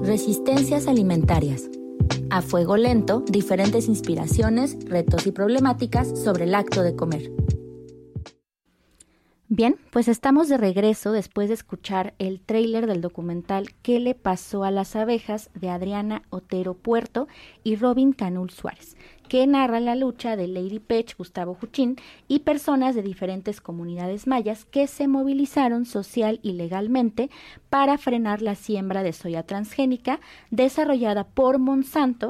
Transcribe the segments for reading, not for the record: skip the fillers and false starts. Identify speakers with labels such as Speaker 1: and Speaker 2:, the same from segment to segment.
Speaker 1: Resistencias alimentarias. A fuego lento, diferentes inspiraciones, retos y problemáticas sobre el acto de comer. Bien, pues estamos de regreso después de escuchar el tráiler del documental ¿Qué le pasó a las abejas? De Adriana Otero Puerto y Robin Canul Suárez, que narra la lucha de Lady Pech, Gustavo Juchín y personas de diferentes comunidades mayas que se movilizaron social y legalmente para frenar la siembra de soya transgénica desarrollada por Monsanto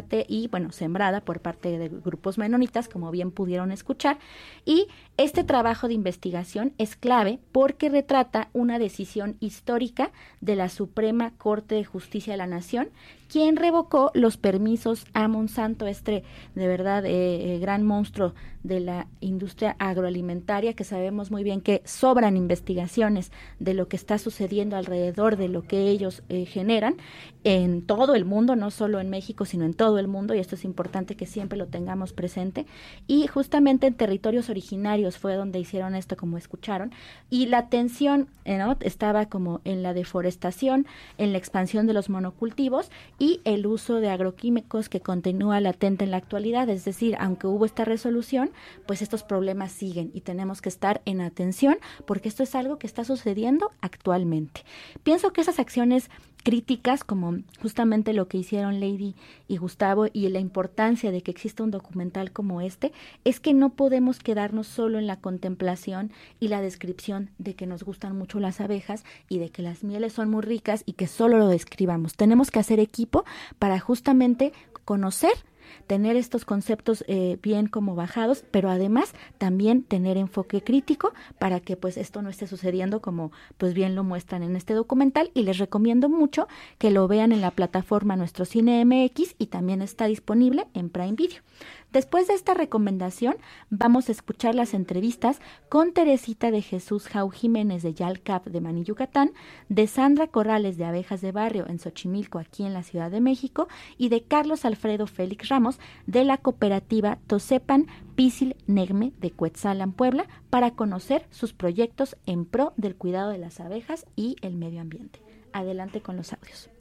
Speaker 1: sembrada por parte de grupos menonitas, como bien pudieron escuchar, y este trabajo de investigación es clave porque retrata una decisión histórica de la Suprema Corte de Justicia de la Nación, quien revocó los permisos a Monsanto, de verdad gran monstruo de la industria agroalimentaria, que sabemos muy bien que sobran investigaciones de lo que está sucediendo alrededor de lo que ellos generan en todo el mundo, no solo en México, sino en todo el mundo, y esto es importante que siempre lo tengamos presente. Y justamente en territorios originarios fue donde hicieron esto, como escucharon, y la atención estaba como en la deforestación, en la expansión de los monocultivos y el uso de agroquímicos, que continúa latente en la actualidad. Es decir, aunque hubo esta resolución, pues estos problemas siguen y tenemos que estar en atención porque esto es algo que está sucediendo actualmente. Pienso que esas acciones críticas, como justamente lo que hicieron Lady y Gustavo, y la importancia de que exista un documental como este, es que no podemos quedarnos solo en la contemplación y la descripción de que nos gustan mucho las abejas y de que las mieles son muy ricas y que solo lo describamos. Tenemos que hacer equipo para justamente conocer, tener estos conceptos bien como bajados, pero además también tener enfoque crítico para que pues esto no esté sucediendo como pues bien lo muestran en este documental, y les recomiendo mucho que lo vean en la plataforma Nuestro Cine MX y también está disponible en Prime Video. Después de esta recomendación, vamos a escuchar las entrevistas con Teresita de Jesús Jau Jiménez de Yalcap de Maní, Yucatán, de Sandra Corrales de Abejas de Barrio en Xochimilco, aquí en la Ciudad de México, y de Carlos Alfredo Félix Ramos de la cooperativa Tosepan Pisil Negme de Cuetzalan, Puebla, para conocer sus proyectos en pro del cuidado de las abejas y el medio ambiente. Adelante con los audios.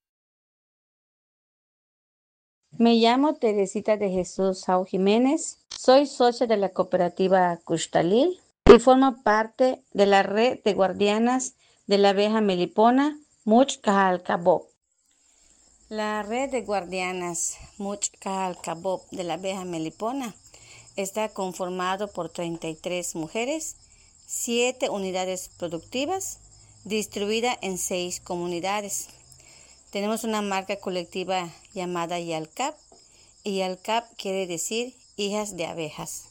Speaker 2: Me llamo Teresita de Jesús Jau Jiménez, soy socia de la cooperativa Cuxtalil y formo parte de la red de guardianas de la abeja melipona Muchcajalcabob. La red de guardianas Muchcajalcabob de la abeja melipona está conformado por 33 mujeres, 7 unidades productivas, distribuida en 6 comunidades. Tenemos una marca colectiva llamada Yalcap, y Yalcap quiere decir hijas de abejas.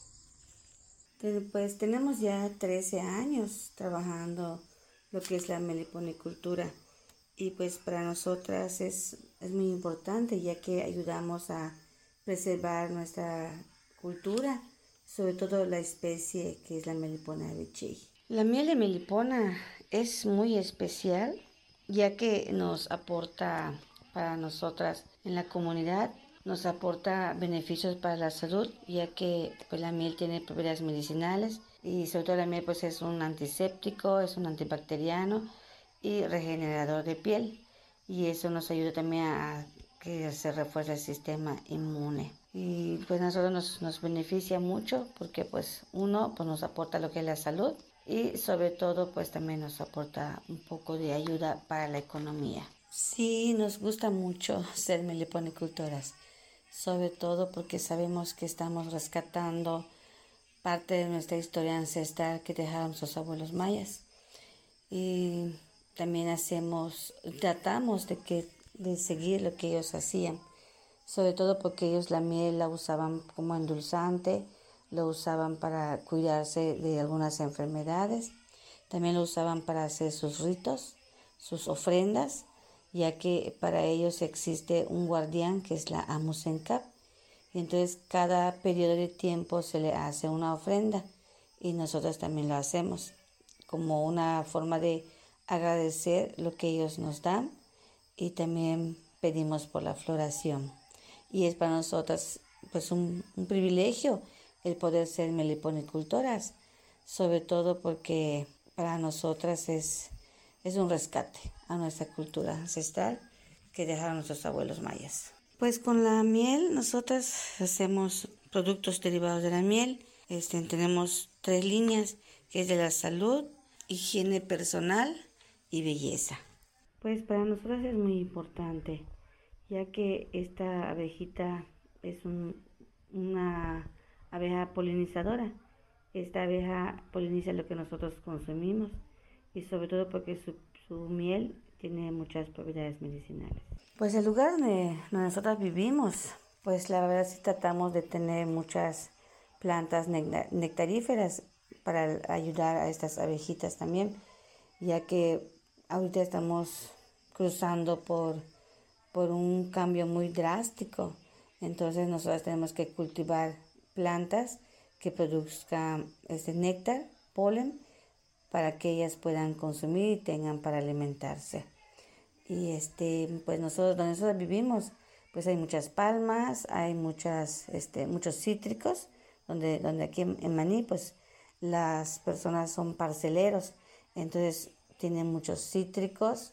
Speaker 2: Pues tenemos ya 13 años trabajando lo que es la meliponicultura, y pues para nosotras es muy importante, ya que ayudamos a preservar nuestra cultura, sobre todo la especie que es la melipona abichei. La miel de melipona es muy especial, ya que nos aporta para nosotras en la comunidad, nos aporta beneficios para la salud, ya que pues, la miel tiene propiedades medicinales, y sobre todo la miel pues es un antiséptico, es un antibacteriano y regenerador de piel, y eso nos ayuda también a que se refuerce el sistema inmune. Y pues a nosotros nos beneficia mucho porque pues uno pues nos aporta lo que es la salud, y sobre todo pues también nos aporta un poco de ayuda para la economía. Sí, nos gusta mucho ser meliponicultoras, sobre todo porque sabemos que estamos rescatando parte de nuestra historia ancestral que dejaron nuestros abuelos mayas, y también tratamos de seguir lo que ellos hacían, sobre todo porque ellos la miel la usaban como endulzante, lo usaban para cuidarse de algunas enfermedades, también lo usaban para hacer sus ritos, sus ofrendas, ya que para ellos existe un guardián que es la Amusencap, y entonces cada periodo de tiempo se le hace una ofrenda, y nosotros también lo hacemos como una forma de agradecer lo que ellos nos dan, y también pedimos por la floración. Y es para nosotras pues un privilegio el poder ser meliponicultoras, sobre todo porque para nosotras es un rescate a nuestra cultura ancestral, que dejaron nuestros abuelos mayas. Pues con la miel nosotras hacemos productos derivados de la miel. Tenemos 3 líneas, que es de la salud, higiene personal y belleza. Pues para nosotros es muy importante, ya que esta abejita es una abeja polinizadora. Esta abeja poliniza lo que nosotros consumimos y sobre todo porque su miel tiene muchas propiedades medicinales. Pues el lugar donde nosotros vivimos, pues la verdad sí tratamos de tener muchas plantas nectaríferas para ayudar a estas abejitas también, ya que ahorita estamos cruzando por un cambio muy drástico. Entonces nosotros tenemos que cultivar plantas que produzcan néctar, polen, para que ellas puedan consumir y tengan para alimentarse. Y pues donde nosotros vivimos, pues hay muchas palmas, hay muchos cítricos, donde aquí en Maní, pues las personas son parceleros, entonces tienen muchos cítricos,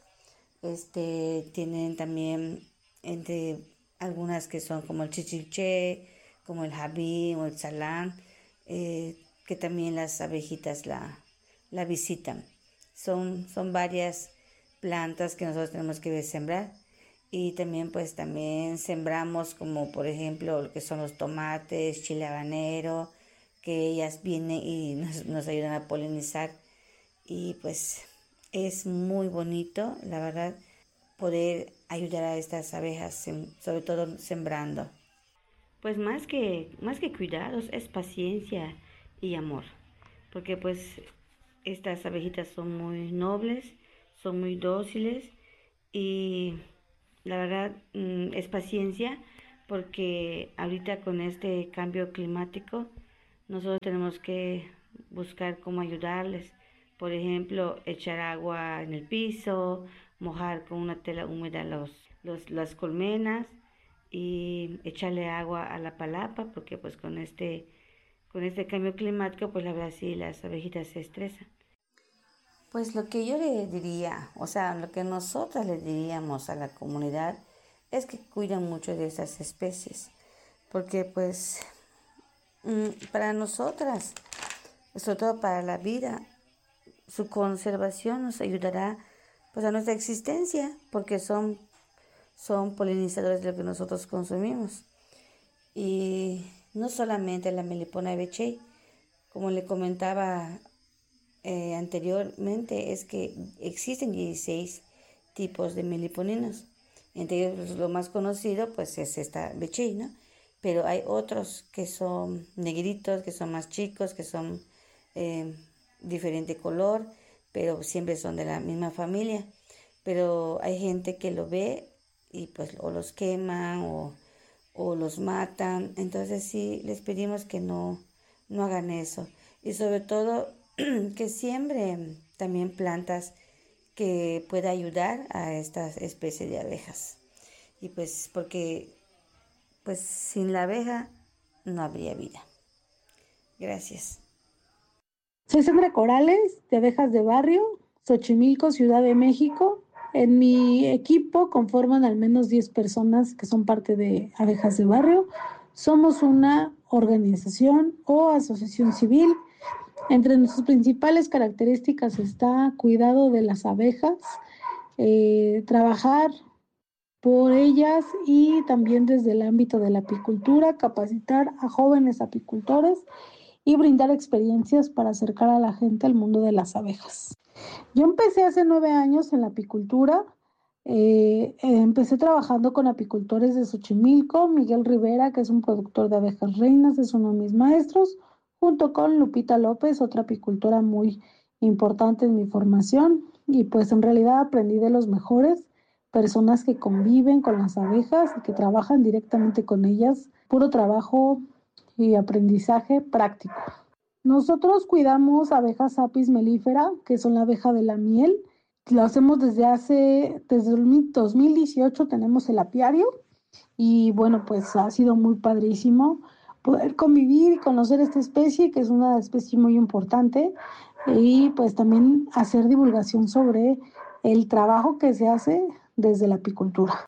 Speaker 2: tienen también entre algunas que son como el chichilché, como el jabí o el salán, que también las abejitas la visitan. Son varias plantas que nosotros tenemos que sembrar, y también sembramos como por ejemplo lo que son los tomates, chile habanero, que ellas vienen y nos ayudan a polinizar, y pues es muy bonito, la verdad, poder ayudar a estas abejas, sobre todo sembrando. Pues más que cuidados, es paciencia y amor, porque pues estas abejitas son muy nobles, son muy dóciles, y la verdad es paciencia, porque ahorita con este cambio climático nosotros tenemos que buscar cómo ayudarles. Por ejemplo, echar agua en el piso, mojar con una tela húmeda las colmenas y echarle agua a la palapa, porque pues con este cambio climático, pues la verdad sí, las abejitas se estresan. Pues lo que yo le diría, o sea, lo que nosotras le diríamos a la comunidad es que cuiden mucho de esas especies, porque pues para nosotras, sobre todo para la vida, su conservación nos ayudará pues a nuestra existencia, porque son polinizadores de lo que nosotros consumimos. Y no solamente la Melipona ebechei, como le comentaba anteriormente, es que existen 16 tipos de meliponinos. Entre ellos lo más conocido pues es esta ebechei, ¿no? Pero hay otros que son negritos, que son más chicos, que son diferente color, pero siempre son de la misma familia. Pero hay gente que lo ve y pues o los queman o los matan. Entonces sí, les pedimos que no hagan eso. Y sobre todo que siembren también plantas que pueda ayudar a estas especies de abejas. Y pues porque pues sin la abeja no habría vida. Gracias.
Speaker 3: Soy Sandra Corales, de Abejas de Barrio, Xochimilco, Ciudad de México. En mi equipo conforman al menos 10 personas que son parte de Abejas de Barrio. Somos una organización o asociación civil. Entre nuestras principales características está cuidado de las abejas, trabajar por ellas, y también desde el ámbito de la apicultura, capacitar a jóvenes apicultores y brindar experiencias para acercar a la gente al mundo de las abejas. Yo empecé hace 9 años en la apicultura. Empecé trabajando con apicultores de Xochimilco. Miguel Rivera, que es un productor de abejas reinas, es uno de mis maestros, junto con Lupita López, otra apicultora muy importante en mi formación. Y pues en realidad aprendí de los mejores, personas que conviven con las abejas y que trabajan directamente con ellas. Puro trabajo y aprendizaje práctico. Nosotros cuidamos abejas Apis mellifera, que son la abeja de la miel. Lo hacemos desde el 2018, tenemos el apiario, y bueno, pues ha sido muy padrísimo poder convivir y conocer esta especie, que es una especie muy importante, y pues también hacer divulgación sobre el trabajo que se hace desde la apicultura.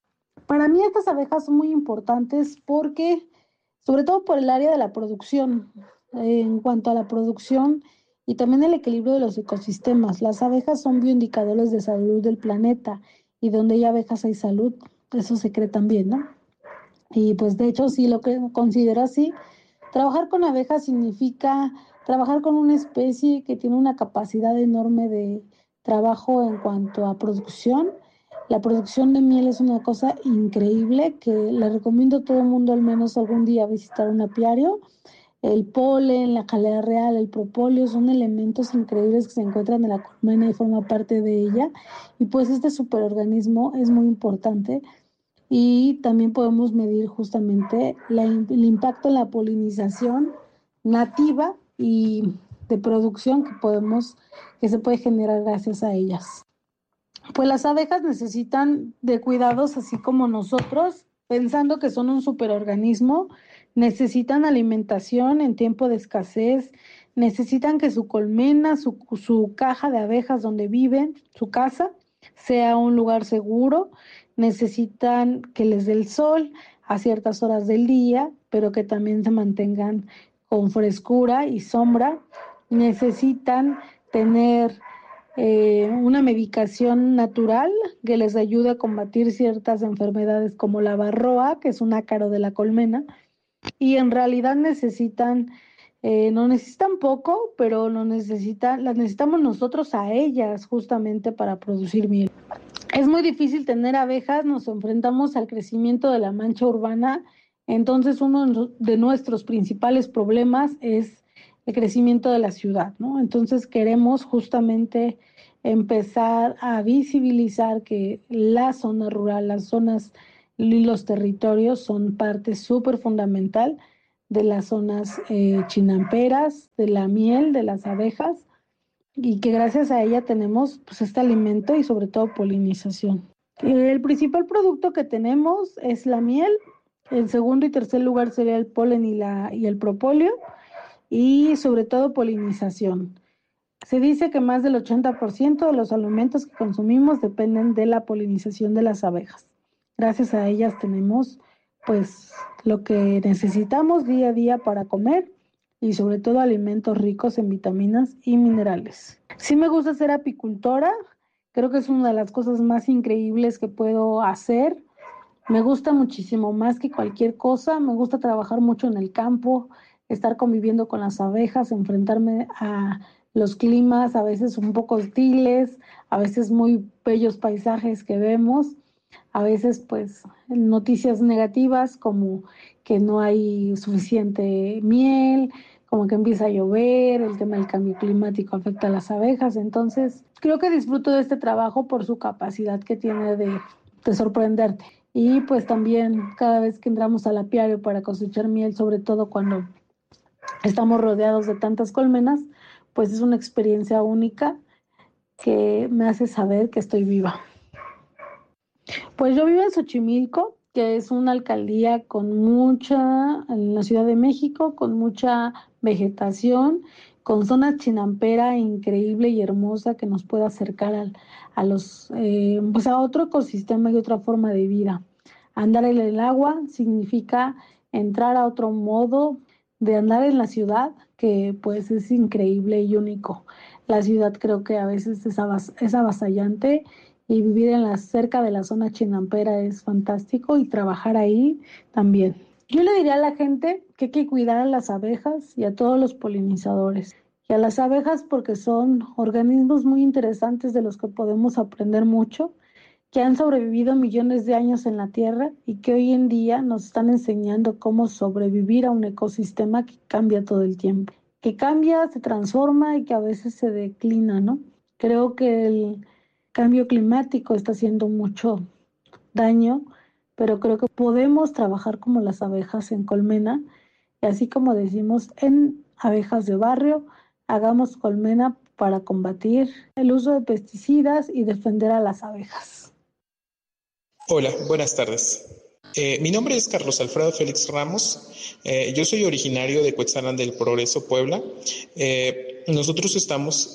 Speaker 3: Para mí estas abejas son muy importantes porque, sobre todo por el área de la producción, en cuanto a la producción y también el equilibrio de los ecosistemas. Las abejas son bioindicadores de salud del planeta y donde hay abejas hay salud, eso se cree también, ¿no? Y pues de hecho sí lo que considero así. Trabajar con abejas significa trabajar con una especie que tiene una capacidad enorme de trabajo en cuanto a producción. La producción de miel es una cosa increíble que le recomiendo a todo el mundo al menos algún día visitar un apiario. El polen, la jalea real, el propóleo son elementos increíbles que se encuentran en la colmena y forma parte de ella. Y pues este superorganismo es muy importante y también podemos medir justamente el impacto en la polinización nativa y de producción que se puede generar gracias a ellas. Pues las abejas necesitan de cuidados así como nosotros, pensando que son un superorganismo, necesitan alimentación en tiempo de escasez, necesitan que su colmena, su caja de abejas donde viven, su casa, sea un lugar seguro, necesitan que les dé el sol a ciertas horas del día, pero que también se mantengan con frescura y sombra, necesitan tener una medicación natural que les ayude a combatir ciertas enfermedades como la varroa, que es un ácaro de la colmena, y en realidad no necesitan poco, pero las necesitamos nosotros a ellas justamente para producir miel. Es muy difícil tener abejas, nos enfrentamos al crecimiento de la mancha urbana, entonces uno de nuestros principales problemas es el crecimiento de la ciudad, ¿no? Entonces queremos justamente empezar a visibilizar que la zona rural, las zonas y los territorios son parte súper fundamental de las zonas chinamperas, de la miel, de las abejas, y que gracias a ella tenemos pues este alimento y sobre todo polinización. El principal producto que tenemos es la miel, en segundo y tercer lugar sería el polen y el propóleo, y sobre todo polinización. Se dice que más del 80% de los alimentos que consumimos dependen de la polinización de las abejas. Gracias a ellas tenemos pues lo que necesitamos día a día para comer y sobre todo alimentos ricos en vitaminas y minerales. Sí me gusta ser apicultora, creo que es una de las cosas más increíbles que puedo hacer. Me gusta muchísimo más que cualquier cosa, me gusta trabajar mucho en el campo, estar conviviendo con las abejas, enfrentarme a los climas a veces un poco hostiles, a veces muy bellos paisajes que vemos, a veces pues noticias negativas como que no hay suficiente miel, como que empieza a llover, el tema del cambio climático afecta a las abejas, entonces creo que disfruto de este trabajo por su capacidad que tiene de sorprenderte. Y pues también cada vez que entramos al apiario para cosechar miel, sobre todo cuando estamos rodeados de tantas colmenas, pues es una experiencia única que me hace saber que estoy viva. Pues yo vivo en Xochimilco, que es una alcaldía en la Ciudad de México, con mucha vegetación, con zona chinampera increíble y hermosa que nos puede acercar pues a otro ecosistema y otra forma de vida. Andar en el agua significa entrar a otro modo de andar en la ciudad, que pues es increíble y único. La ciudad creo que a veces es avasallante y vivir cerca de la zona chinampera es fantástico y trabajar ahí también. Yo le diría a la gente que hay que cuidar a las abejas y a todos los polinizadores. Y a las abejas porque son organismos muy interesantes de los que podemos aprender mucho, que han sobrevivido millones de años en la Tierra y que hoy en día nos están enseñando cómo sobrevivir a un ecosistema que cambia todo el tiempo, que cambia, se transforma y que a veces se declina, ¿no? Creo que el cambio climático está haciendo mucho daño, pero creo que podemos trabajar como las abejas en colmena, y así como decimos en abejas de barrio, hagamos colmena para combatir el uso de pesticidas y defender a las abejas.
Speaker 4: Hola, buenas tardes. Mi nombre es Carlos Alfredo Félix Ramos. Yo soy originario de Cuetzalan del Progreso, Puebla. Nosotros estamos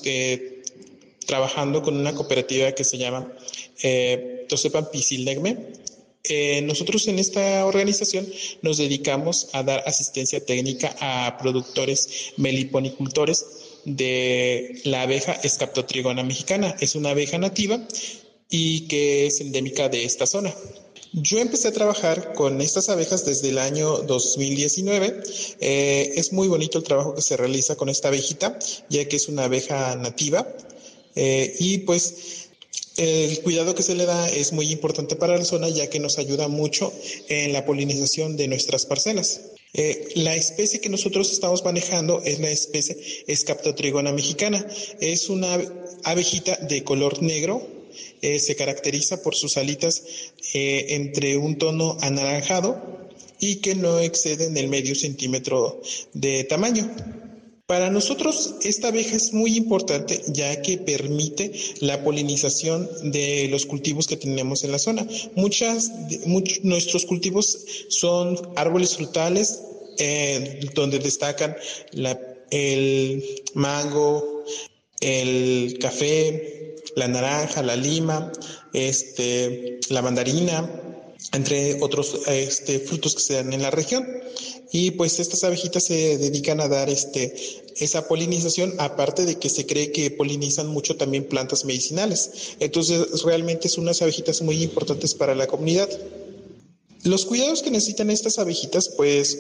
Speaker 4: trabajando con una cooperativa que se llama Tosepan Pisilnegme. Nosotros en esta organización nos dedicamos a dar asistencia técnica a productores meliponicultores de la abeja Scaptotrigona mexicana. Es una abeja nativa y que es endémica de esta zona. Yo empecé a trabajar con estas abejas desde el año 2019. Es muy bonito el trabajo que se realiza con esta abejita, ya que es una abeja nativa. Y pues el cuidado que se le da es muy importante para la zona, ya que nos ayuda mucho en la polinización de nuestras parcelas. La especie que nosotros estamos manejando es la especie Scaptotrigona mexicana. Es una abejita de color negro. Se caracteriza por sus alitas entre un tono anaranjado y que no exceden el medio centímetro de tamaño. Para nosotros esta abeja es muy importante, ya que permite la polinización de los cultivos que tenemos en la zona. Nuestros cultivos son árboles frutales, donde destacan el mango, el café, la naranja, la lima, la mandarina, entre otros frutos que se dan en la región. Y pues estas abejitas se dedican a dar esa polinización, aparte de que se cree que polinizan mucho también plantas medicinales. Entonces realmente son unas abejitas muy importantes para la comunidad. Los cuidados que necesitan estas abejitas pues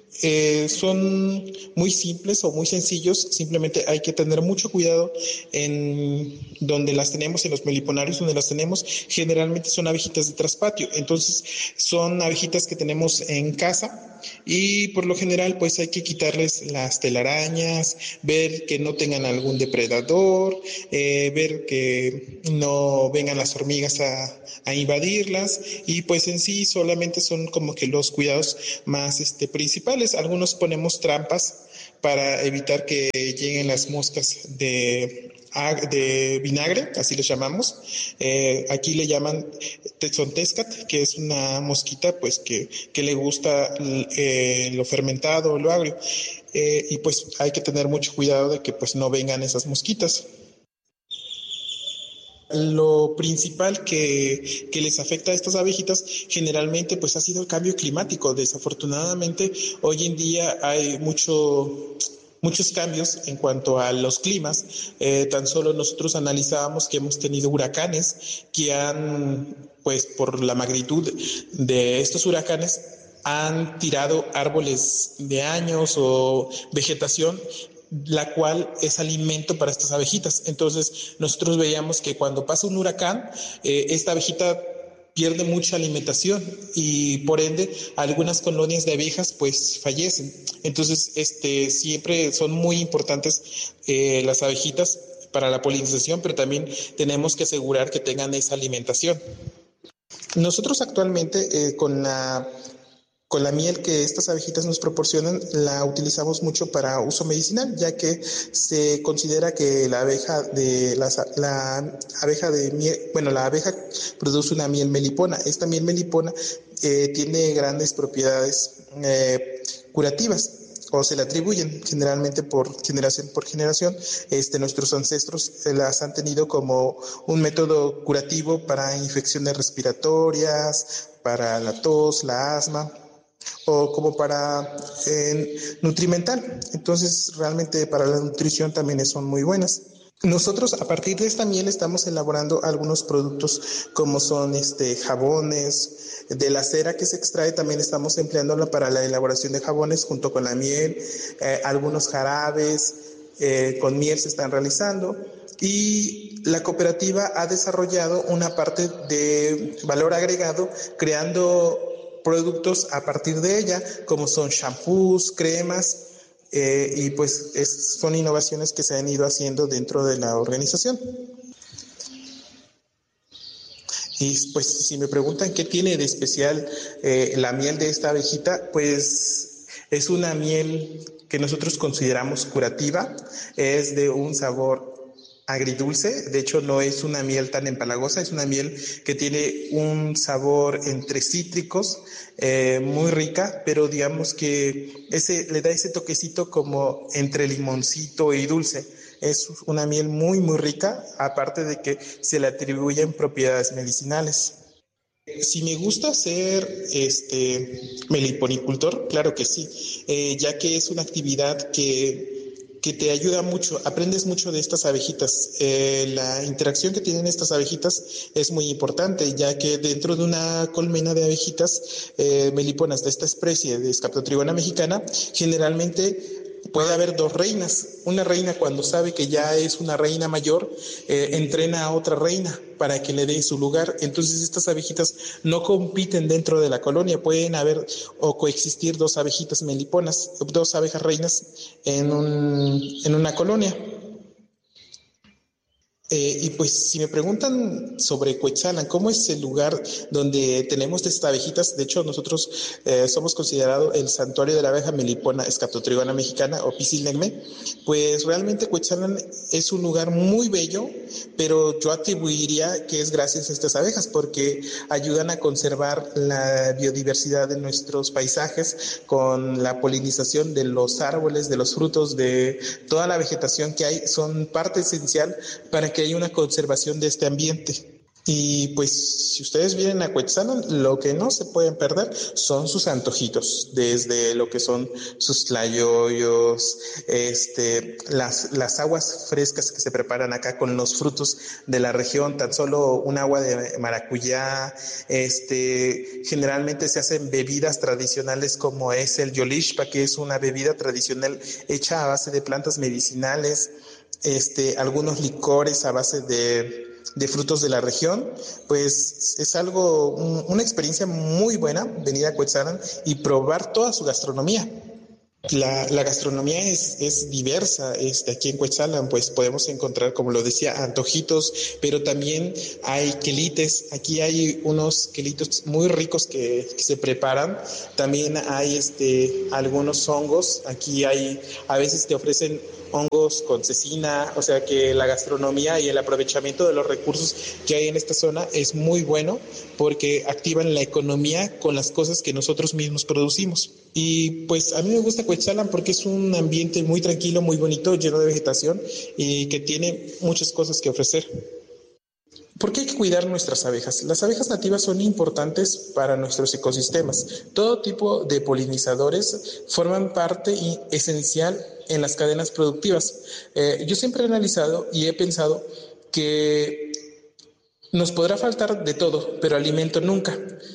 Speaker 4: son muy simples o muy sencillos. Simplemente hay que tener mucho cuidado en donde las tenemos, en los meliponarios donde las tenemos. Generalmente son abejitas de traspatio, entonces son abejitas que tenemos en casa y por lo general pues hay que quitarles las telarañas, ver que no tengan algún depredador, ver que no vengan las hormigas a invadirlas, y pues en sí solamente son como que los cuidados más principales. Algunos ponemos trampas para evitar que lleguen las moscas de vinagre, así les llamamos. Aquí le llaman Tezontescat, que es una mosquita pues que le gusta lo fermentado, lo agrio, y pues hay que tener mucho cuidado de que pues no vengan esas mosquitas. Lo principal que les afecta a estas abejitas generalmente pues ha sido el cambio climático. Desafortunadamente hoy en día hay muchos cambios en cuanto a los climas. Tan solo nosotros analizábamos que hemos tenido huracanes que pues por la magnitud de estos huracanes han tirado árboles de años o vegetación, la cual es alimento para estas abejitas. Entonces nosotros veíamos que cuando pasa un huracán, esta abejita pierde mucha alimentación y por ende algunas colonias de abejas pues fallecen. Entonces siempre son muy importantes las abejitas para la polinización, pero también tenemos que asegurar que tengan esa alimentación. Nosotros actualmente con la miel que estas abejitas nos proporcionan, la utilizamos mucho para uso medicinal, ya que se considera que la abeja produce una miel melipona. Esta miel melipona tiene grandes propiedades curativas, o se le atribuyen generalmente por generación. Nuestros ancestros las han tenido como un método curativo para infecciones respiratorias, para la tos, la asma, o como para nutrimental. Entonces realmente para la nutrición también son muy buenas. Nosotros a partir de esta miel estamos elaborando algunos productos como son jabones. De la cera que se extrae también estamos empleándola para la elaboración de jabones junto con la miel. Algunos jarabes con miel se están realizando, y la cooperativa ha desarrollado una parte de valor agregado creando productos a partir de ella, como son shampoos, cremas, y pues son innovaciones que se han ido haciendo dentro de la organización. Y pues si me preguntan qué tiene de especial la miel de esta abejita, pues es una miel que nosotros consideramos curativa, es de un sabor agridulce. De hecho no es una miel tan empalagosa, es una miel que tiene un sabor entre cítricos, muy rica, pero digamos que le da ese toquecito como entre limoncito y dulce. Es una miel muy muy rica, aparte de que se le atribuyen propiedades medicinales. Si me gusta ser meliponicultor, claro que sí, ya que es una actividad que te ayuda mucho, aprendes mucho de estas abejitas. La interacción que tienen estas abejitas es muy importante, ya que dentro de una colmena de abejitas meliponas de esta especie de Scaptotrigona mexicana, generalmente puede haber dos reinas. Una reina, cuando sabe que ya es una reina mayor, entrena a otra reina para que le dé su lugar. Entonces estas abejitas no compiten dentro de la colonia. Pueden haber o coexistir dos abejitas meliponas, dos abejas reinas en una colonia. Y pues si me preguntan sobre Cuetzalan, ¿cómo es el lugar donde tenemos estas abejitas? De hecho, nosotros somos considerados el santuario de la abeja melipona Scaptotrigona mexicana o Pisilnegme. Pues realmente Cuetzalan es un lugar muy bello, pero yo atribuiría que es gracias a estas abejas, porque ayudan a conservar la biodiversidad de nuestros paisajes con la polinización de los árboles, de los frutos, de toda la vegetación que hay. Son parte esencial para que haya una conservación de este ambiente. Y pues si ustedes vienen a Cuetzalan, lo que no se pueden perder son sus antojitos, desde lo que son sus tlayoyos, las aguas frescas que se preparan acá con los frutos de la región, tan solo un agua de maracuyá, generalmente se hacen bebidas tradicionales como es el yolishpa, que es una bebida tradicional hecha a base de plantas medicinales, algunos licores a base de frutos de la región. Pues es una experiencia muy buena venir a Cuetzalan y probar toda su gastronomía. La gastronomía es diversa. Aquí en Cuetzalan pues podemos encontrar, como lo decía, antojitos, pero también hay quelites. Aquí hay unos quelitos muy ricos que se preparan. También hay algunos hongos. Aquí a veces te ofrecen hongos con cecina, o sea que la gastronomía y el aprovechamiento de los recursos que hay en esta zona es muy bueno, porque activan la economía con las cosas que nosotros mismos producimos. Y pues a mí me gusta Cuetzalan porque es un ambiente muy tranquilo, muy bonito, lleno de vegetación y que tiene muchas cosas que ofrecer. ¿Por qué hay que cuidar nuestras abejas? Las abejas nativas son importantes para nuestros ecosistemas. Todo tipo de polinizadores forman parte esencial en las cadenas productivas. Yo siempre he analizado y he pensado que nos podrá faltar de todo, pero alimento nunca.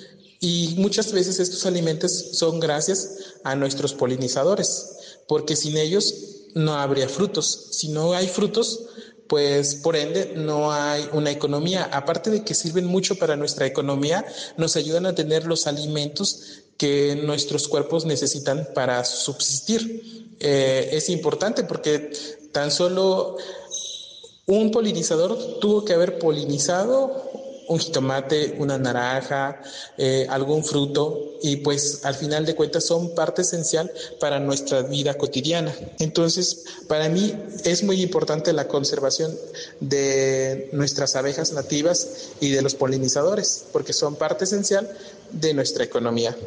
Speaker 4: Y muchas veces estos alimentos son gracias a nuestros polinizadores, porque sin ellos no habría frutos. Si no hay frutos, pues por ende no hay una economía. Aparte de que sirven mucho para nuestra economía, nos ayudan a tener los alimentos que nuestros cuerpos necesitan para subsistir. Es importante porque tan solo un polinizador tuvo que haber polinizado un jitomate, una naranja, algún fruto, y pues al final de cuentas son parte esencial para nuestra vida cotidiana. Entonces, para mí es muy importante la conservación de nuestras abejas nativas y de los polinizadores, porque son parte esencial de nuestra economía.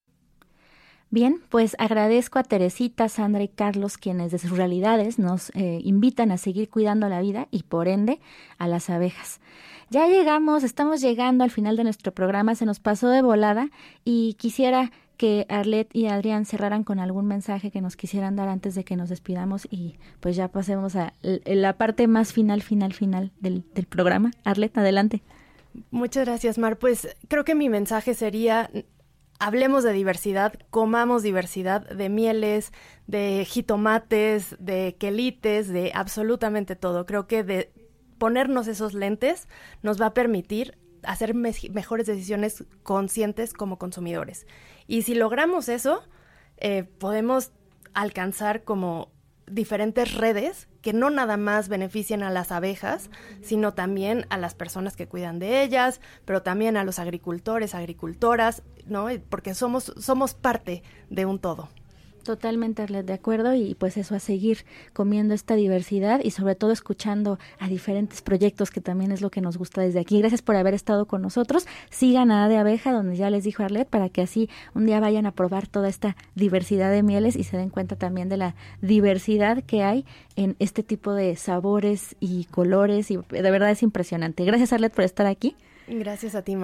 Speaker 1: Bien, pues agradezco a Teresita, Sandra y Carlos, quienes de sus realidades nos invitan a seguir cuidando la vida y por ende a las abejas. Ya estamos llegando al final de nuestro programa, se nos pasó de volada y quisiera que Arlet y Adrián cerraran con algún mensaje que nos quisieran dar antes de que nos despidamos y pues ya pasemos a la parte más final del programa. Arlet, adelante.
Speaker 5: Muchas gracias, Mar. Pues creo que mi mensaje sería: hablemos de diversidad, comamos diversidad de mieles, de jitomates, de quelites, de absolutamente todo. Creo que de ponernos esos lentes nos va a permitir hacer mejores decisiones conscientes como consumidores. Y si logramos eso, podemos alcanzar como diferentes redes que no nada más benefician a las abejas, sino también a las personas que cuidan de ellas, pero también a los agricultores, agricultoras, ¿no? Porque somos parte de un todo.
Speaker 1: Totalmente, Arlet, de acuerdo, y pues eso, a seguir comiendo esta diversidad y sobre todo escuchando a diferentes proyectos, que también es lo que nos gusta desde aquí. Gracias por haber estado con nosotros. Sigan a de Abeja, donde ya les dijo Arlet, para que así un día vayan a probar toda esta diversidad de mieles y se den cuenta también de la diversidad que hay en este tipo de sabores y colores, y de verdad es impresionante. Gracias, Arlet, por estar aquí.
Speaker 5: Gracias a ti, Mar.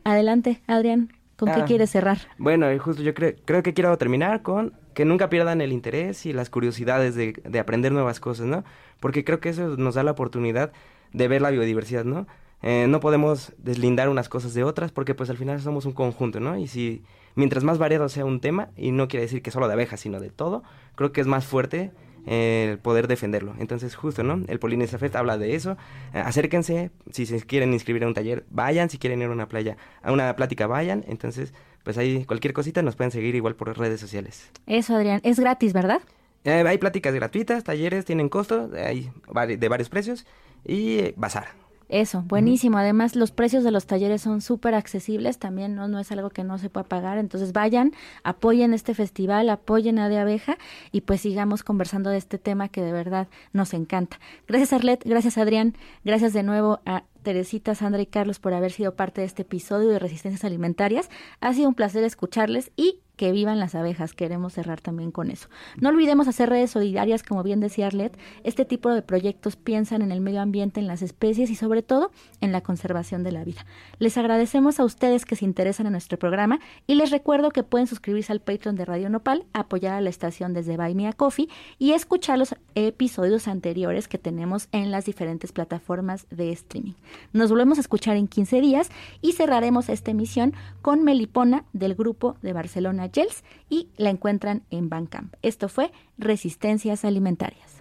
Speaker 1: Adelante, Adrián, ¿con qué quieres cerrar?
Speaker 6: Bueno, justo yo creo que quiero terminar con que nunca pierdan el interés y las curiosidades de aprender nuevas cosas, ¿no? Porque creo que eso nos da la oportunidad de ver la biodiversidad, ¿no? No podemos deslindar unas cosas de otras porque pues al final somos un conjunto, ¿no? Y mientras más variado sea un tema, y no quiere decir que solo de abejas, sino de todo, creo que es más fuerte el poder defenderlo. Entonces, justo, ¿no? El Polinesia Fest habla de eso. Acérquense, si se quieren inscribir a un taller, vayan, si quieren ir a una plática, vayan. Entonces, pues ahí cualquier cosita nos pueden seguir igual por redes sociales.
Speaker 1: Eso, Adrián, es gratis, ¿verdad?
Speaker 6: Hay pláticas gratuitas, talleres tienen costo, hay de varios precios y bazar.
Speaker 1: Eso, buenísimo. Además, los precios de los talleres son súper accesibles, también no es algo que no se pueda pagar. Entonces vayan, apoyen este festival, apoyen a De Abeja y pues sigamos conversando de este tema que de verdad nos encanta. Gracias, Arlet, gracias, Adrián, gracias de nuevo a Teresita, Sandra y Carlos por haber sido parte de este episodio de Resistencias Alimentarias. Ha sido un placer escucharles y que vivan las abejas. Queremos cerrar también con eso. No olvidemos hacer redes solidarias, como bien decía Arlet. Este tipo de proyectos piensan en el medio ambiente, en las especies y sobre todo en la conservación de la vida. Les agradecemos a ustedes que se interesan en nuestro programa y les recuerdo que pueden suscribirse al Patreon de Radio Nopal, apoyar a la estación desde Buy Me a Coffee y escuchar los episodios anteriores que tenemos en las diferentes plataformas de streaming. Nos volvemos a escuchar en 15 días y cerraremos esta emisión con Melipona del grupo de Barcelona Gels y la encuentran en Bandcamp. Esto fue Resistencias Alimentarias.